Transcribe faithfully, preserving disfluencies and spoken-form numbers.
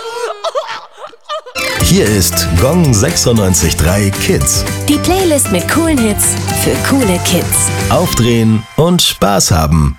Hier ist Gong sechsundneunzig Komma drei Kids. Die Playlist mit coolen Hits für coole Kids. Aufdrehen und Spaß haben.